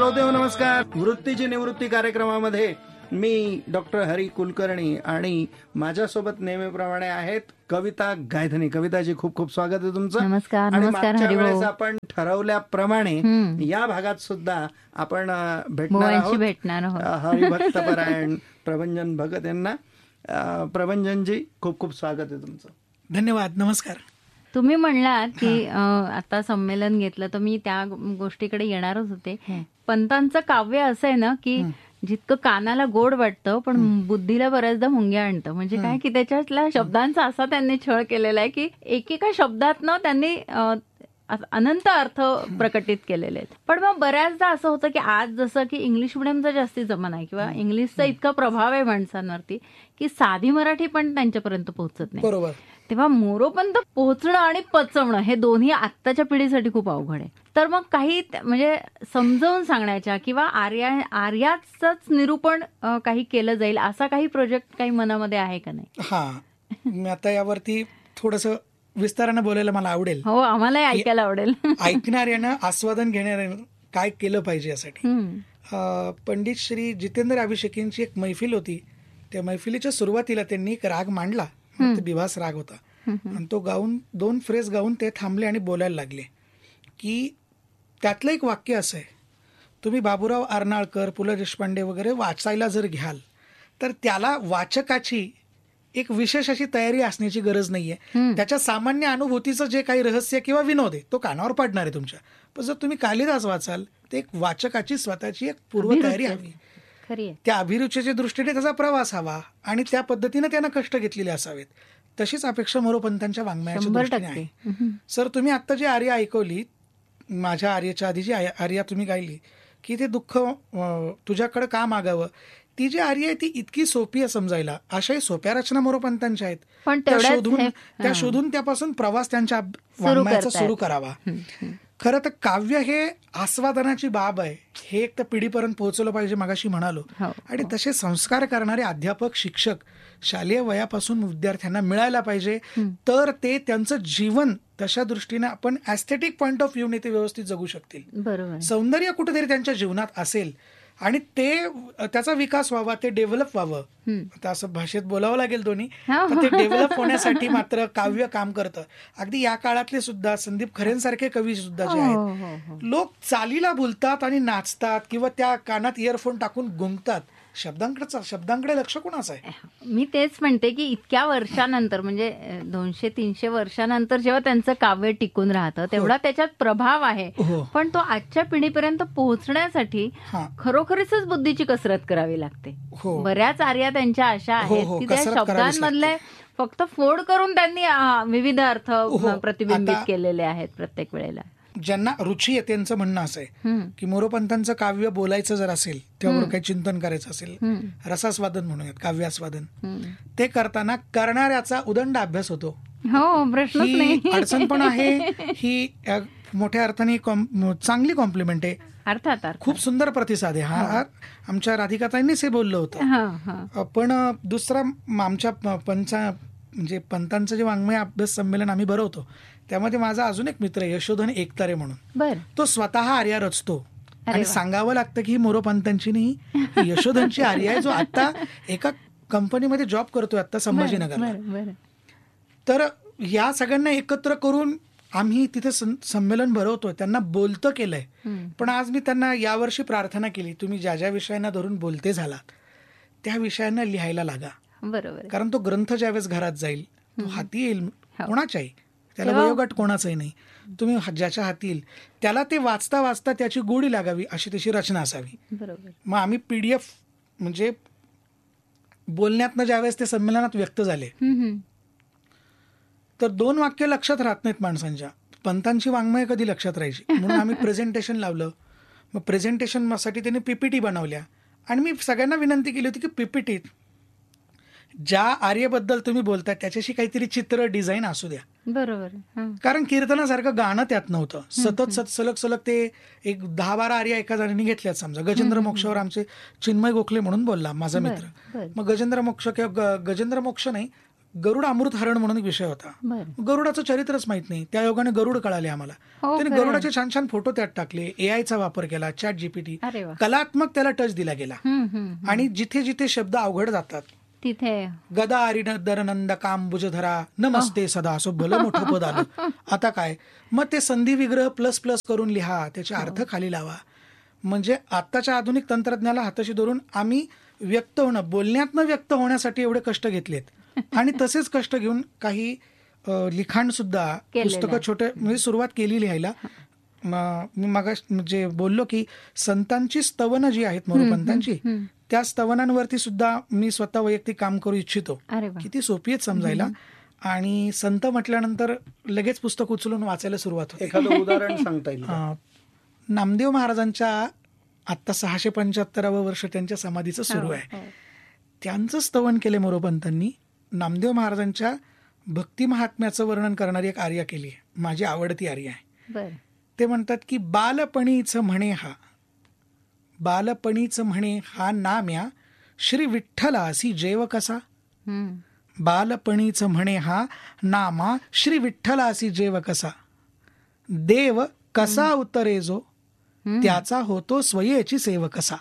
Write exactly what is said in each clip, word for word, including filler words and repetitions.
श्रोतेहो नमस्कार. वृत्तीची निवृत्ती कार्यक्रमामध्ये मी डॉक्टर हरी कुलकर्णी आणि माझ्यासोबत नेहमीप्रमाणे आहेत कविता गायधनी. कविताजी खूप खूप स्वागत आहे तुमचं. नमस्कार. आणि नमस्कार मागच्या वेळेस हरिभाऊ. आपण ठरवल्याप्रमाणे या भागात सुद्धा आपण अ, भेटणार आहोत भेटणार आहोत अ, हरिभक्त परायण प्रभंजन भगत यांना. अ, प्रभंजनजी खूप खूप स्वागत आहे तुमचं. धन्यवाद. नमस्कार. तुम्ही म्हणलात की अ, आता संमेलन घेतलं तर मी त्या गोष्टीकडे येणारच होते. पंतांचं काव्य असं आहे ना की जितकं कानाला गोड वाटतं पण बुद्धीला बऱ्याचदा मुंग्या आणतं. म्हणजे काय की त्याच्यातल्या शब्दांचा असा त्यांनी छळ केलेला आहे की एकेका शब्दातनं त्यांनी अ, अनंत अर्थ प्रकटित केलेले आहेत. पण मग बऱ्याचदा असं होतं की आज जसं की इंग्लिश मिडियमचा जास्ती जमाना आहे किंवा इंग्लिशचा इतका प्रभाव आहे माणसांवरती की साधी मराठी पण त्यांच्यापर्यंत पोहोचत नाही. बरोबर. तेव्हा मोरोपंत पोहोचणं आणि पचवणं हे दोन्ही आत्ताच्या पिढीसाठी खूप अवघड आहे. तर मग काही म्हणजे समजावून सांगण्याच्या किंवा आर्या आर्याचंच निरूपण अ, काही केलं जाईल असा काही प्रोजेक्ट काही मनामध्ये आहे का नाही? हा, मी आता यावरती थोडंसं विस्तारानं बोलायला मला आवडेल. हो, आम्हालाही ऐकायला आवडेल. ऐकणाऱ्यानं आस्वादन घेणाऱ्यानं काय केलं पाहिजे यासाठी. हम्म. अं, पंडित श्री जितेंद्र अभिषेकींची एक मैफिल होती. त्या मैफिलीच्या सुरुवातीला त्यांनी एक राग मांडला. तो बिभास राग होता आणि तो गाऊन दोन फ्रेज गाऊन ते थांबले आणि बोलायला लागले की त्यातलं एक वाक्य असं आहे, तुम्ही बाबूराव अर्नाळकर, पु ल देशपांडे वगैरे वाचायला जर घ्याल तर त्याला वाचकाची एक विशेष अशी तयारी असण्याची गरज नाहीये. त्याच्या सामान्य अनुभूतीचं जे काही रहस्य किंवा विनोद आहे तो कानावर पडणार आहे तुमच्या. पण जर तुम्ही कालिदास वाचाल तर एक वाचकाची स्वतःची एक पूर्वतयारी हवी. त्या अभिरुचीच्या दृष्टीने त्याचा प्रवास हवा आणि त्या पद्धतीने त्यानं कष्ट घेतलेले असावेत. तशीच अपेक्षा मोरोपंतांच्या वाङ्मयाच्या दृष्टीने आहे. सर, तुम्ही आत्ता जी आर्या ऐकवली, माझ्या आर्याच्या आधी जी आर्या तुम्ही गायली की ते दुःख तुझ्याकडे का मागावं, ती जी आर्या आहे ती इतकी सोपी आहे समजायला. अशाही सोप्या रचना मोरोपंतांच्या आहेत. त्या शोधून त्या शोधून त्यापासून प्रवास त्यांच्या वाङ्मयाचा सुरू करावा. खरं तर काव्य हे आस्वादनाची बाब आहे. हे एक तर पिढीपर्यंत पोहोचलं पाहिजे मगाशी म्हणालो. आणि तसे संस्कार करणारे अध्यापक, शिक्षक शालेय वयापासून विद्यार्थ्यांना मिळायला पाहिजे. तर ते त्यांचं जीवन तशा दृष्टीने आपण ऍस्थेटिक पॉइंट ऑफ व्ह्यूने ते व्यवस्थित जगू शकतील. बरोबर. सौंदर्य कुठेतरी त्यांच्या जीवनात असेल आणि ते त्याचा विकास व्हावा, ते डेव्हलप व्हावं. आता असं भाषेत बोलावं लागेल दोन्ही. ते डेव्हलप होण्यासाठी मात्र काव्य काम करतं. अगदी या काळातले सुद्धा संदीप खरेंसारखे कवी सुद्धा जे आहेत, लोक चालीला बोलतात आणि नाचतात किंवा त्या कानात इयरफोन टाकून गुंगतात. शब्दांकडे शब्दांकडे लक्ष कोणाचं आहे? मी तेच म्हणते की इतक्या वर्षानंतर म्हणजे दोनशे तीनशे वर्षानंतर जेव्हा त्यांचं काव्य टिकून राहतं तेवढा त्याच्यात प्रभाव आहे. पण तो आजच्या पिढीपर्यंत पोहोचण्यासाठी खरोखरीच बुद्धीची कसरत करावी लागते. बऱ्याच आर्या त्यांच्या अशा आहेत की त्या शब्दांमधले फक्त फोड करून त्यांनी विविध अर्थ प्रतिबिंबित केलेले आहेत प्रत्येक वेळेला. ज्यांना रुची आहे त्यांचं म्हणणं असं आहे की मोरोपंतांचं काव्य बोलायचं जर असेल, त्यावर काही चिंतन करायचं असेल, रसास्वादन म्हणूयात, काव्यास्वादन, ते करताना करणाऱ्याचा उदंड अभ्यास होतो. हो, प्रश्नच नाही. ही अडचण पण आहे, ही मोठ्या अर्थाने चांगली कॉम्प्लिमेंट आहे. अर्थात खूप सुंदर प्रतिसाद आहे हा. आमच्या राधिकाताईंनीच हे बोललं होतं. पण दुसरा आमच्या पंचा म्हणजे पंतांचं जे वाङ्मय अभ्यास संमेलन आम्ही भरवतो त्यामध्ये माझा अजून एक मित्र आहे यशोधन एकतारे म्हणून. तो स्वतः आर्या रचतो आणि सांगावं लागतं की ही मोरोपंतांची नाही, यशोधनची आर्या आहे, जो आता एका कंपनीमध्ये जॉब करतोय आता संभाजीनगरला. तर या सगळ्यांना एकत्र करून आम्ही तिथे संमेलन भरवतोय. त्यांना बोलतं केलंय. पण आज मी त्यांना यावर्षी प्रार्थना केली, तुम्ही ज्या ज्या विषयांना धरून बोलते झालात त्या विषयांना लिहायला लागा. बरोबर. कारण तो ग्रंथ ज्यावेळेस घरात जाईल तो हाती येईल कोणाच्याही, त्याला वयोगट कोणाचाही नाही. तुम्ही ज्याच्या हाती येईल त्याला ते वाचता वाचता त्याची गोडी लागावी अशी त्याची रचना असावी. बरोबर. मग आम्ही पीडीएफ म्हणजे बोलण्यातनं ज्यावेळेस ते संमेलनात व्यक्त झाले तर दोन वाक्य लक्षात राहत नाहीत माणसांच्या. पंतांची वाङ्मय कधी लक्षात राहायची म्हणून आम्ही प्रेझेंटेशन लावलं. मग प्रेझेंटेशन साठी त्यांनी पीपीटी बनवल्या आणि मी सगळ्यांना विनंती केली होती की पीपीटीत ज्या आर्यबद्दल तुम्ही बोलताय त्याच्याशी काहीतरी चित्र, डिझाईन असू द्या. बरोबर. कारण कीर्तनासारखं गाणं त्यात नव्हतं. सतत सत सलग सलग ते एक दहा बारा आर्या एका जणांनी घेतल्यात. समजा गजेंद्र मोक्षावर आमचे चिन्मय गोखले म्हणून बोलला माझा मित्र. मग गजेंद्र मोक्ष किंवा गजेंद्र मोक्ष नाही गरुड अमृत हरण म्हणून एक विषय होता. बरं. गरुडाचं चरित्रच माहित नाही, त्या योगाने गरुड कळाले आम्हाला. हो, त्याने खरंय. गरुडाचे छान छान फोटो त्यात टाकले, एआयचा वापर केला, चॅट जीपीटी, अरे वा. कलात्मक त्याला टच दिला गेला. हम्म, हम्म. आणि जिथे जिथे शब्द अवघड जातात, तिथे गदा आरिन दरनंद कांबुजधरा नमस्ते सदा, असं भलं मोठं पद आलं. आता काय, मग ते संधी विग्रह प्लस प्लस करून लिहा, त्याचे अर्थ खाली लावा. म्हणजे आत्ताच्या आधुनिक तंत्रज्ञानाला हाताशी धरून आम्ही व्यक्त होणं, बोलण्यातनं व्यक्त होण्यासाठी एवजे कष्ट घेतलेत. आणि तसेच कष्ट घेऊन काही लिखाण सुद्धा, पुस्तकं छोटे म्हणजे सुरुवात केली लिहायला. मी मगा जे बोललो की संतांची स्तवनं जी आहेत मोरोपंतांची, त्या स्तवनांवरती सुद्धा मी स्वतः वैयक्तिक काम करू इच्छितो. किती सोपी आहेत समजायला. आणि संत म्हटल्यानंतर लगेच पुस्तक उचलून वाचायला सुरुवात होते. एखादं उदाहरण सांगता येईल? नामदेव महाराजांच्या आत्ता सहाशे पंच्याहत्तरावं वर्ष त्यांच्या समाधीचं सुरू आहे. त्यांचं स्तवन केले मोरोपंतांनी. नामदेव महाराजांच्या भक्ती महात्म्याचं वर्णन करणारी एक आर्या केली आहे, माझी आवडती आर्या आहे. ते म्हणतात की बालपणीचं म्हणे हा, बालपणीचं म्हणे हा नाम्या श्री विठ्ठलासी जेव कसा. बालपणीचं म्हणे हा नामा श्री विठ्ठलासी जेव कसा. देव कसा उतरे जो त्याचा होतो स्वयेची सेव कसा.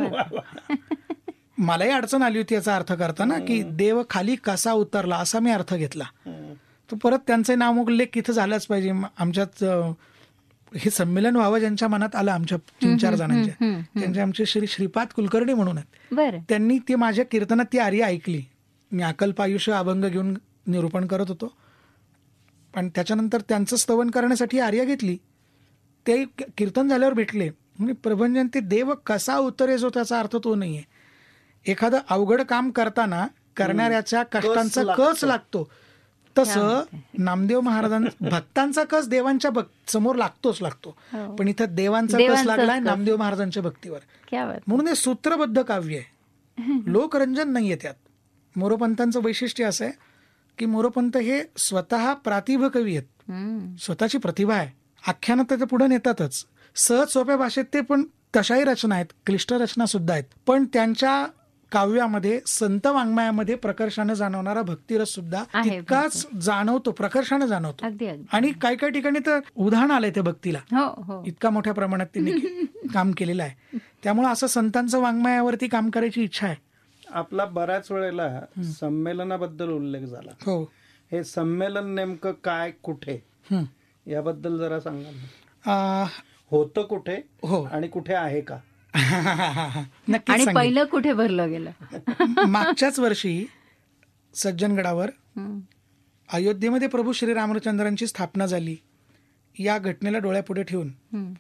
मलाही अडचण आली होती याचा अर्थ करताना, की देव खाली कसा उतरला असा मी अर्थ घेतला. तो परत त्यांचे नामोल्लेख इथं झालाच पाहिजे. आमच्यात हे संमेलन व्हावं ज्यांच्या मनात आलं, आमच्या तीन चार जणांच्या, त्यांचे आमचे श्री श्रीपाद कुलकर्णी म्हणून आहेत. त्यांनी ती माझ्या कीर्तनात ती आर्या ऐकली. मी अकल्प आयुष्य अभंग घेऊन निरूपण करत होतो, पण त्याच्यानंतर त्यांचं स्तवन करण्यासाठी आर्या घेतली. ते कीर्तन झाल्यावर भेटले, म्हणजे प्रभंजन ते देव कसा उतरे जो त्याचा अर्थ तो नाहीये. एखादं अवघड काम करताना करणाऱ्याच्या कष्टांचा कस लागतो, तसं नामदेव महाराजां भक्तांचा कस देवांच्या समोर लागतोच लागतो. पण इथं देवांचा कस लागलाय नामदेव महाराजांच्या भक्तीवर. म्हणून हे सूत्रबद्ध काव्य आहे, लोकरंजन नाहीये त्यात. मोरोपंतांचं वैशिष्ट्य असं आहे की मोरोपंत हे स्वतः प्रातिभ कवी आहेत, स्वतःची प्रतिभा आहे. आख्यानं त्याच्या पुढे नेतातच, सहज सोप्या भाषेत ते पण तशाही रचना आहेत, क्लिष्ट रचना सुद्धा आहेत. पण त्यांच्या काव्यामध्ये संत वाङ्मयामध्ये प्रकर्षाने जाणवणारा भक्तिरस सुद्धा तितकाच जाणवतो, प्रकर्षाने जाणवतो. आणि काही काही ठिकाणी तर उदाहरण आलंय त्या भक्तीला, इतका मोठ्या प्रमाणात त्यांनी काम केलेलं आहे. त्यामुळे असं संतांचं वाङ्मयावरती काम करायची इच्छा आहे. आपला बऱ्याच वेळेला संमेलनाबद्दल उल्लेख झाला. हो, हे संमेलन नेमकं काय, कुठे, याबद्दल जरा सांगा. होतं कुठे, हो, आणि कुठे आहे का? आणि पहिलं कुठे भरलं गेलं? मागच्याच वर्षी सज्जनगडावर अयोध्येमध्ये प्रभू श्री रामचंद्रांची स्थापना झाली. या घटनेला डोळ्यापुढे ठेवून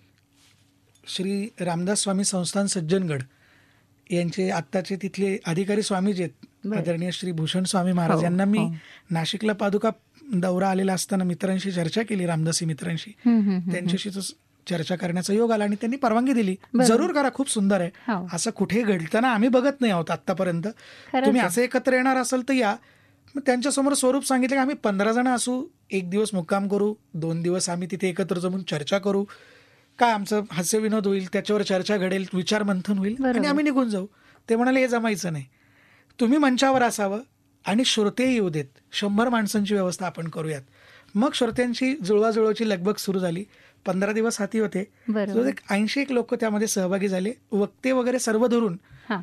श्री रामदास स्वामी संस्थान सज्जनगड यांचे आत्ताचे तिथले अधिकारी स्वामी जे आहेत, आदरणीय श्री भूषण स्वामी महाराज, यांना मी नाशिकला पादुका दौरा आलेला असताना मित्रांशी चर्चा केली, रामदासी मित्रांशी. त्यांच्याशी चर्चा करण्याचा योग आला आणि त्यांनी परवानगी दिली. जरूर करा, खूप सुंदर आहे. असं कुठे घडताना आम्ही बघत नाही आहोत आतापर्यंत. तुम्ही असं एकत्र येणार असाल तर या. मग त्यांच्यासमोर स्वरूप सांगितलं की आम्ही पंधरा जण असू, एक दिवस मुक्काम करू, दोन दिवस आम्ही तिथे एकत्र जमून चर्चा करू, काय आमचं हास्य विनोद होईल, त्याच्यावर चर्चा घडेल, विचार मंथन होईल आणि आम्ही निघून जाऊ. ते म्हणाले हे जमायचं नाही, तुम्ही मंचावर असावं आणि श्रोते येऊ देत, शंभर माणसांची व्यवस्था आपण करूयात. मग श्रोत्यांची जुळवाजुळवाची लगबग सुरू झाली. पंधरा दिवस हाती होते, ऐंशी एक लोक त्यामध्ये सहभागी झाले. वक्ते वगैरे सर्व धरून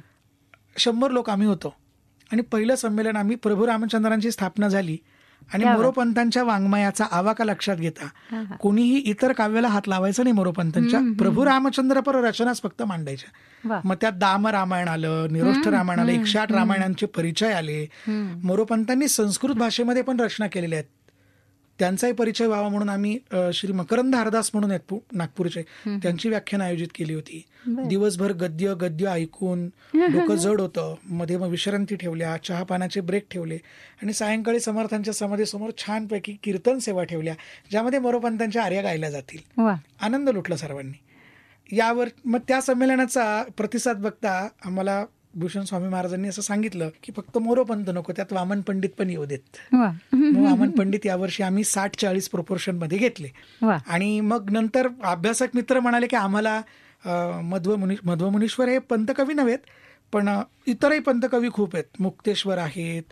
शंभर लोक आम्ही होतो. आणि पहिलं संमेलन आम्ही प्रभू रामचंद्रांची स्थापना झाली आणि मोरोपंतांच्या वाङ्मयाचा आवाका लक्षात घेता कोणीही इतर काव्याला हात लावायचा नाही. मोरोपंतांच्या प्रभू रामचंद्र पर रचनाच फक्त मांडायच्या. मग त्यात दाम रामायण आलं, निरोष्ठ रामायण आलं, एकशे आठ रामायणांचे परिचय आले. मोरोपंतांनी संस्कृत भाषेमध्ये पण रचना केलेल्या आहेत, त्यांचाही परिचय व्हावा म्हणून आम्ही श्री मकरंद हरदास म्हणून आहेत नागपूरचे, त्यांची व्याख्यान आयोजित केली होती. दिवसभर गद्य गद्य ऐकून डोकं जड होतं. मध्ये मग विश्रांती ठेवल्या, चहा पाण्याचे ब्रेक ठेवले आणि सायंकाळी समर्थांच्या समाधीसमोर छानपैकी कीर्तन सेवा ठेवल्या, ज्यामध्ये मोरोपंतांच्या आर्या गायल्या जातील. आनंद लुटला सर्वांनी. यावर मग त्या संमेलनाचा प्रतिसाद बघता आम्हाला भूषण स्वामी महाराजांनी असं सांगितलं की फक्त मोरोपंत नको, त्यात वामन पंडित पण येऊ देत. वामन पंडित यावर्षी आम्ही साठ चाळीस प्रोपोर्शन मध्ये घेतले. आणि मग नंतर अभ्यासक मित्र म्हणाले की आम्हाला मध्व मुनी मध्व मुनीश्वर हे पंतकवी नव्हेत, पण इतरही पंतकवी खूप आहेत. मुक्तेश्वर आहेत,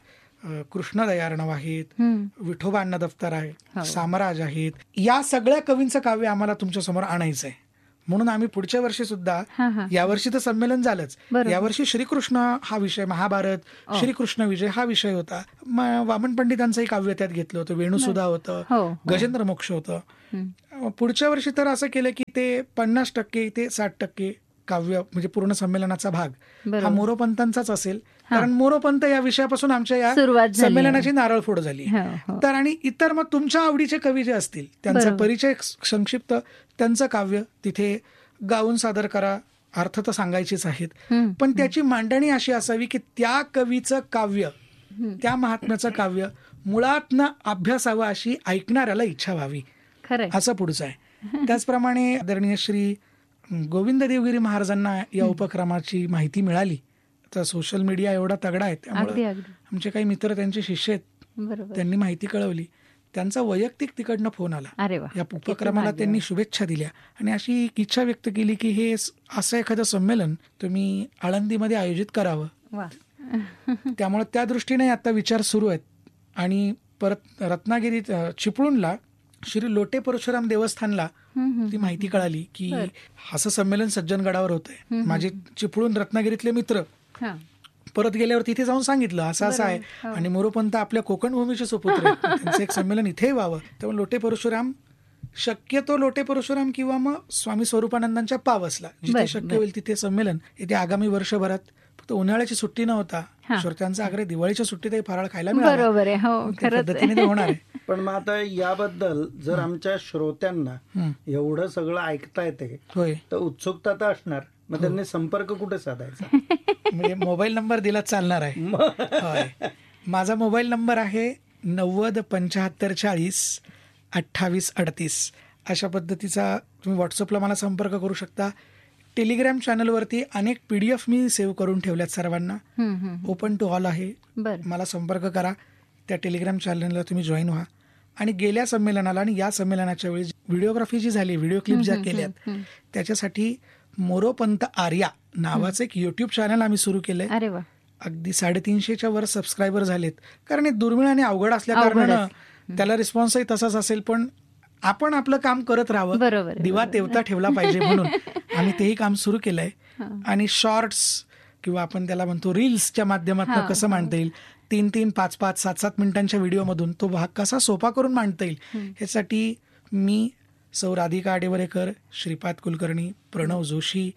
अ, कृष्णदयार्णव आहेत, हम्म. विठोबा अण्णा दफ्तर हो. आहे, सामराज आहेत. या सगळ्या कवींचं काव्य आम्हाला तुमच्या समोर आणायचंय. म्हणून आम्ही पुढच्या वर्षी सुद्धा, हा, हा. यावर्षी तर संमेलन झालंच, बरोबर. यावर्षी श्रीकृष्ण हा विषय, महाभारत, ओ. श्रीकृष्ण विजय हा विषय होता. म- वामन पंडितांचंही काव्य त्यात घेतलं होतं, वेणुसुधा होतं, हो, हो. गजेंद्र मोक्ष होतं. हम्म. पुढच्या वर्षी तर असं केलं की ते पन्नास टक्के ते साठ टक्के काव्य म्हणजे पूर्ण संमेलनाचा भाग हा बरोबर. मोरोपंतांचाच असेल. कारण मोरोपंत या विषयापासून आमच्या या सुरुवात झाली संमेलनाची नारळ फोड झाली. हो, हो. तर आणि इतर मग तुमच्या आवडीचे कवी जे असतील त्यांचा बरोबर. परिचय संक्षिप्त, त्यांचं काव्य तिथे गाऊन सादर करा. अर्थ तर सांगायचेच आहेत, हम्म. पण त्याची मांडणी अशी असावी की त्या कवीचं काव्य, हम्म. त्या महात्म्याचं काव्य मुळातनं अभ्यासावं अशी ऐकणाऱ्याला इच्छा व्हावी, खरंय. असं पुढचं आहे. त्याचप्रमाणे आदरणीय श्री गोविंद देवगिरी महाराजांना या उपक्रमाची माहिती मिळाली तर सोशल मीडिया एवढा तगडा आहे अगदी त्यामुळे अगदी आमचे काही मित्र त्यांचे शिष्य आहेत, बरोबर. त्यांनी माहिती कळवली. त्यांचा वैयक्तिक तिकडनं फोन आला. अरे वा. या उपक्रमाला भाग्य. त्यांनी शुभेच्छा दिल्या आणि अशी एक इच्छा व्यक्त केली की हे स- असं एखादं संमेलन तुम्ही आळंदीमध्ये आयोजित करावं. वा. त्यामुळे त्या दृष्टीने आता विचार सुरू आहेत. आणि परत रत्नागिरीत अ, चिपळूणला श्री लोटे परशुराम देवस्थानला हम्म, हम्म. ती माहिती कळाली की बर. असं संमेलन सज्जनगडावर होतंय. माझे चिपळूण रत्नागिरीतले मित्र हा. परत गेल्यावर तिथे जाऊन सांगितलं असं असं आहे बरोबर. हो. आणि मोरोपंत आपल्या कोकण भूमीचे सुपुत्र आहेत. त्यांचं एक संमेलन इथेही व्हावं. त्यामुळे लोटे परशुराम, शक्यतो लोटे परशुराम किंवा मग स्वामी स्वरूपानंदांच्या पावसला जिथे बर, शक्य बर. होईल तिथे संमेलन. येते आगामी वर्षभरात फक्त उन्हाळ्याची सुट्टी न होता हा. श्रोत्यांचा आग्रह दिवाळीच्या सुट्टीतही फराळ खायला मिळाला. बरोबर आहे. हो, त्या खरंच पद्धतीने ते होणार आहे. पण मग आता याबद्दल जर आमच्या श्रोत्यांना हं. एवढं सगळं ऐकता येते होय, तर उत्सुकता तर असणार. मग त्यांनी संपर्क कुठे साधायचा? म्हणजे मोबाईल नंबर दिला चालणार आहे. मग होय, माझा मोबाईल नंबर आहे नव्वद पंच्याहत्तर चाळीस अठ्ठावीस अडतीस. अशा पद्धतीचा तुम्ही व्हॉट्सअपला मला संपर्क करू शकता. टेलिग्राम चॅनलवरती अनेक पी डी एफ मी सेव्ह करून ठेवल्यात सर्वांना. हम्म, हम्म. ओपन टू ऑल आहे. बर. मला संपर्क करा. त्या टेलिग्राम चॅनलला तुम्ही जॉईन व्हा. आणि गेल्या संमेलनाला आणि या संमेलनाच्या वेळी व्हिडिओग्राफी जी झाली, व्हिडिओ क्लिप ज्या केल्यात त्याच्यासाठी मोरोपंत आर्या नावाचं एक युट्यूब चॅनल आम्ही सुरू केलंय. अरे वा. अगदी साडेतीनशेच्या वर सबस्क्रायबर झालेत. कारण हे दुर्मिळ आणि अवघड असल्या अवघड कारणानं त्याला रिस्पॉन्सही तसाच असेल, पण आपण आपलं काम करत राहावं, बरोबर आहे, दिवा बरोबर. तेवता ठेवला पाहिजे म्हणून आम्ही तेही काम सुरू केलंय. हा. आणि शॉर्ट्स किंवा आपण त्याला म्हणतो रील्सच्या माध्यमातून हा, कसं मांडता येईल, तीन तीन पाच पाच सात सात मिनिटांच्या व्हिडिओमधून तो भाग कसा सोपा करून मांडता येईल ह्यासाठी मी सौ राधिका आडेवरेकर, श्रीपाद कुलकर्णी, प्रणव जोशी,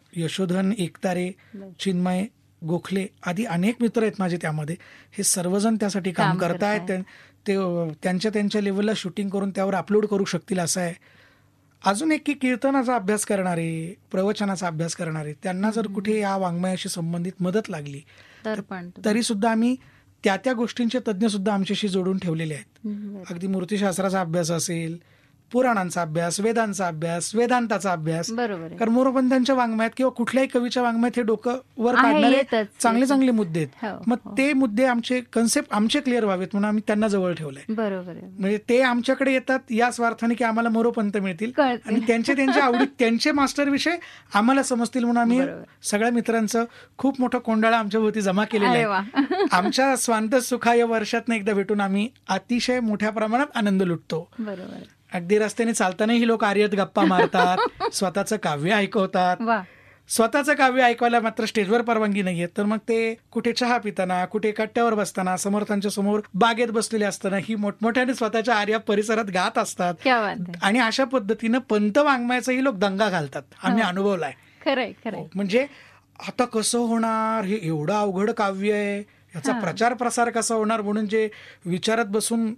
यशोधन एकतारे, चिन्मय गोखले आदी अनेक मित्र आहेत माझे त्यामध्ये. हे सर्वजण त्यासाठी काम काम करतायत. करतायत. ते त्यांच्या त्यांच्या लेवलला शूटिंग करून त्यावर अपलोड करू शकतील असं आहे. अजून एक की कीर्तनाचा अभ्यास करणारे, प्रवचनाचा अभ्यास करणारे, त्यांना जर कुठे या वाङ्मयाशी संबंधित मदत लागली तर पण तरी सुद्धा आम्ही त्या त्या गोष्टींचे तज्ज्ञ सुद्धा आमच्याशी जोडून ठेवलेले आहेत. बरं. अगदी मूर्तीशास्त्राचा अभ्यास असेल, पुराणांचा अभ्यास, वेदांचा अभ्यास, वेदांताचा अभ्यास. बरोबर आहे. कारण मोरोपंतांच्या वाङ्मयात किंवा कुठल्याही कवीच्या वाङ्मयात हे डोकं वर आहे, काढणारे येतच, चांगले येतच. चांगले मुद्दे आहेत. हो, मग हो. ते मुद्दे आमचे कन्सेप्ट आमचे क्लिअर व्हावेत म्हणून आम्ही त्यांना जवळ ठेवलंय. बरोबर आहे. म्हणजे ते आमच्याकडे येतात या स्वार्थाने की आम्हाला मोरोपंत मिळतील कळतील. आणि त्यांचे त्यांच्या आवडीत त्यांचे मास्टर विषय आम्हाला समजतील म्हणून आम्ही बरोबर. सगळ्या मित्रांचं खूप मोठं कोंडाळा आमच्या भोवती जमा केलेला अरे आहे. वा. आमच्या स्वांत सुखा या वर्षातनं एकदा भेटून आम्ही अतिशय मोठ्या प्रमाणात आनंद लुटतो. बरोबर आहे. अगदी रस्त्याने चालतानाही लोक आर्यत गप्पा मारतात, स्वतःचं काव्य ऐकवतात. वा. स्वतःचं काव्य ऐकवायला मात्र स्टेजवर परवानगी नाहीये, तर मग ते कुठे चहा पिताना, कुठे कट्ट्यावर बसताना, समर्थांच्या समोर बागेत बसलेले असताना ही मोठमोठ्याने स्वतःच्या आर्या परिसरात गात असतात. क्या बात आहे. आणि अशा पद्धतीनं पंत वाङ्मयाचाही लोक दंगा घालतात. आम्ही अनुभवलाय. खरंय खरंय. हो, म्हणजे आता कसं होणार, हे एवढं अवघड काव्य आहे, याचा हा. प्रचार प्रसार कसा होणार म्हणून जे विचारात बसून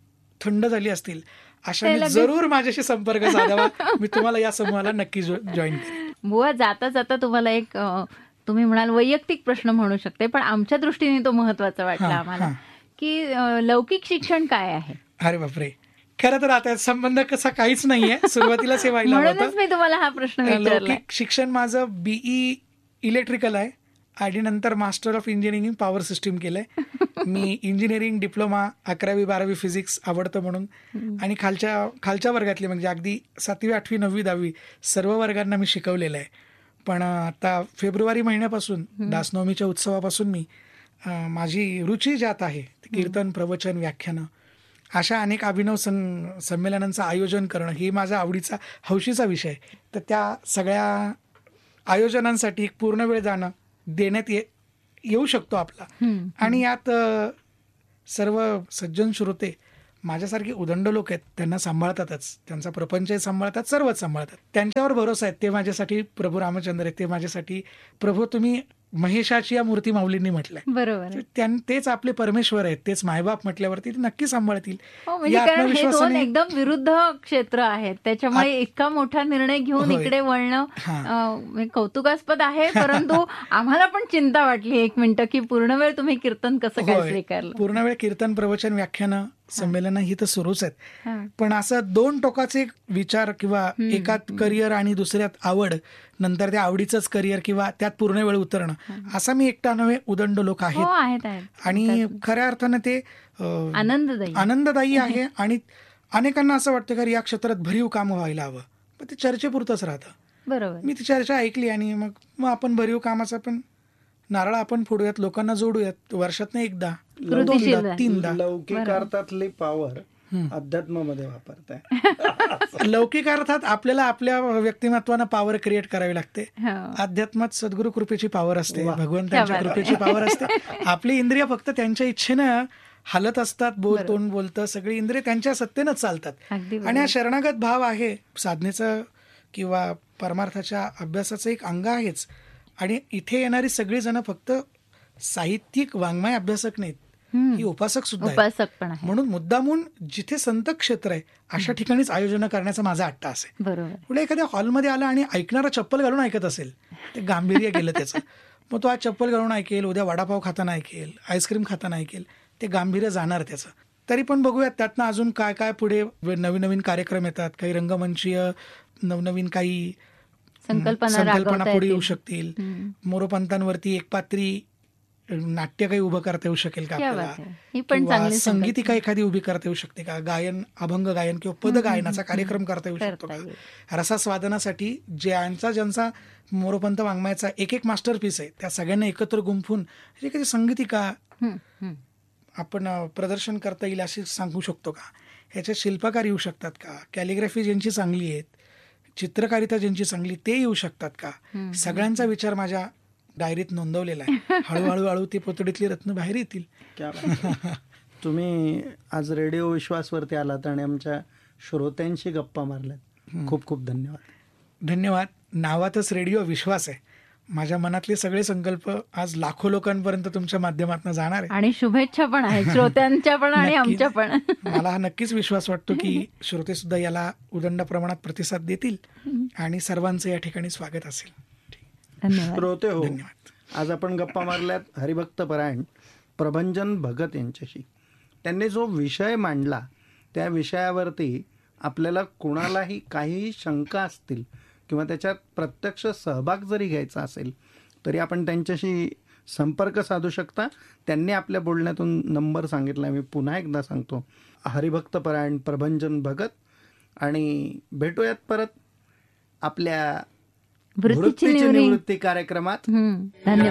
थंड झाली असतील ते अशाने लगेच- जरूर माझ्याशी संपर्क साधावा. मी तुम्हाला या समूहाला नक्की जॉईन करेन. बुवा, जाता जाता तुम्हाला एक अ, तुम्ही म्हणाल वैयक्तिक प्रश्न म्हणू शकते, पण आमच्या दृष्टीने तो महत्वाचा वाटला हा, आम्हाला, हा. की अ, लौकिक शिक्षण काय आहे. अरे बापरे, खरं तर आता संबंध कसा काहीच नाहीये. सुरुवातीला हे व्हायला म्हणूनच होतं. मी तुम्हाला हा प्रश्न विचारला. लौकिक शिक्षण माझं बीई इलेक्ट्रिकल आहे आणि नंतर master of engineering in power system केलंय. मी इंजिनिअरिंग डिप्लोमा अकरावी बारावी फिजिक्स आवडतं म्हणून आणि खालच्या खालच्या वर्गातले म्हणजे अगदी सातवी आठवी नववी दहावी सर्व वर्गांना मी शिकवलेलं आहे. पण आता फेब्रुवारी महिन्यापासून दासनवमीच्या उत्सवापासून मी अं, माझी रुची ज्यात आहे ती कीर्तन, प्रवचन, व्याख्यानं अशा अनेक अभिनव सं संमेलनांचं आयोजन करणं ही माझा आवडीचा हौशीचा विषय आहे. तर त्या सगळ्या आयोजनांसाठी एक पूर्ण वेळ जाणं देण्यात ये येऊ शकतो आपला. आणि यात अ, सर्व सज्जन श्रोते माझ्यासारखे उदंड लोक आहेत, त्यांना सांभाळतातच, त्यांचा प्रपंचही सांभाळतात, सर्वच सांभाळतात. त्यांच्यावर भरोसा आहे. ते माझ्यासाठी प्रभू रामचंद्र आहेत, ते माझ्यासाठी प्रभू तुम्ही महेशाची या मूर्ती माऊलींनी म्हटलंय. बरोबर आहे. त्यां- तेच आपले परमेश्वर आहेत, तेच मायबाप म्हटल्यावरती ते नक्की सांभाळतील. हो, म्हणजे या कारण हे दोन आत्मविश्वासाने एकदम विरुद्ध क्षेत्र आहेत, त्याच्यामुळे इतका मोठा निर्णय घेऊन होय. इकडे वळणं हा. अं, म्हणजे कौतुकास्पद आहे. परंतु आम्हाला पण चिंता वाटली एक मिनिटं की पूर्ण वेळ तुम्ही कीर्तन कसं काय होय. स्वीकारलं. पूर्ण वेळ कीर्तन, प्रवचन, व्याख्यानं, संमेलनं ही तर सुरूच आहेत. हा. पण असं दोन टोकाचे विचार किंवा एकात करिअर आणि दुसऱ्यात आवड, नंतर त्या आवडीचंच करिअर किंवा त्यात पूर्ण वेळ उतरणं, असा मी एकटा नव्हे, उदंड लोक हो, आहेत. आहेत आहेत आणि खऱ्या अर्थानं ते अं, आनंददायी. आनंददायी आहे. आणि अनेकांना असं वाटतं का या क्षेत्रात भरीव काम व्हायला हवं, पण ते चर्चेपुरतंच राहतं. बरोबर. मी ती चर्चा ऐकली आणि मग मग आपण भरीव कामाचा पण नारळ आपण फोडूयात, लोकांना जोडूयात, वर्षातनं एकदा, कृतिशील दोनदा, आहे. तीनदा. लौकिक अर्थातली पॉवर अध्यात्मामध्ये वापरताय. लौकिक अर्थात आपल्याला आपल्या व्यक्तिमत्वानं पॉवर क्रिएट करावी लागते. हो. अध्यात्मात सद्गुरु कृपेची पॉवर असते, वा. भगवंतांच्या क्या बात आहे. कृपेची पॉवर असते. आपली इंद्रिय फक्त त्यांच्या इच्छेनं हालत असतात. बोल, बरोबर. तोंड बोलतं, सगळी इंद्रिय त्यांच्या सत्तेनंच चालतात. अगदी आणि हा बरोबर. शरणागत भाव आहे, साधनेचं किंवा परमार्थाच्या अभ्यासाचं एक अंग आहेच. आणि इथे येणारी सगळी जण फक्त साहित्यिक वाङ्मय अभ्यासक नाहीत, हम्म. ही उपासक सुद्धा आहेत. उपासक पण आहे. म्हणून मुद्दामून जिथे संत क्षेत्र आहे अशा ठिकाणीच आयोजन करण्याचा माझा अट्टास आहे. बरोबर. पुढे एखाद्या हॉलमध्ये आला आणि ऐकणारा चप्पल घालून ऐकत असेल, ते गांभीर्य गेलं त्याचं. मग तो आज चप्पल घालून ऐकेल, उद्या वडापाव खाताना ऐकेल, आईस्क्रीम खाताना ऐकेल, ते गांभीर्य जाणार त्याचं. तरी पण बघूयात त्यातनं अजून काय काय पुढे नवीन नवीन कार्यक्रम येतात. काही रंगमंचीय नवनवीन काही संकल्पना संकल्पना राबवता पुढे येऊ येतील. शकतील. हम्म. मोरोपंतांवरती एक पात्री नाट्य काही उभं करता येऊ शकेल का क्या आपल्याला, बात आहे. ही पण किंवा चांगली संगीतिका एखादी उभी करता येऊ शकते का, गायन, अभंग गायन किंवा पद गायनाचा कार्यक्रम करता येऊ शकतो करता का. येईल. रसास्वादनासाठी ज्यांचा ज्यांचा मोरोपंत वाङ्मयाचा एक एक मास्टरपीस आहे त्या सगळ्यांना एकत्र गुंफून एखादी संगीतिका हम्म, हम्म. आपण अ, प्रदर्शन करता येईल अशी सांगू शकतो का. ह्याच्यात शिल्पकार येऊ शकतात का, कॅलिग्राफी ज्यांची चांगली आहेत, चित्रकारिता ज्यांची चांगली ते येऊ शकतात का. सगळ्यांचा विचार माझ्या डायरीत नोंदवलेला आहे. हळूहळू हळू ती पोतडीतली रत्न बाहेर येतील. क्या बात आहे. तुम्ही आज रेडिओ विश्वासवरती आलात आणि आमच्या श्रोत्यांशी गप्पा मारल्यात. खूप खूप धन्यवाद. धन्यवाद. नावातच रेडिओ विश्वास आहे. माझ्या मनातले सगळे संकल्प आज लाखो लोकांपर्यंत तुमच्या माध्यमातून जाणार आहे. आणि शुभेच्छा पण आहेत श्रोत्यांच्या पण आणि नक्की. आमच्या पण. मला हा नक्कीच विश्वास वाटतो की श्रोते सुद्धा याला उदंड प्रमाणात प्रतिसाद देतील आणि सर्वांचं या ठिकाणी स्वागत असेल. धन्यवाद. श्रोते हो, धन्यवाद. आज आपण गप्पा मारल्यात हरिभक्त परायण प्रभंजन भगत यांच्याशी. त्यांनी जो विषय मांडला त्या विषयावरती आपल्याला कोणालाही काहीही शंका असतील किंवा त्याच्यात प्रत्यक्ष सहभाग जरी घ्यायचा असेल तरी आपण त्यांच्याशी संपर्क साधू शकता. त्यांनी आपल्या बोलण्यातून नंबर सांगितला, मी पुन्हा एकदा सांगतो, हरिभक्त परायण प्रभंजन भगत. आणि भेटूयात परत आपल्या वृत्तीची वृत्तीची निवडी. निवृत्ती कार्यक्रमात. हम्म. धन्यवाद.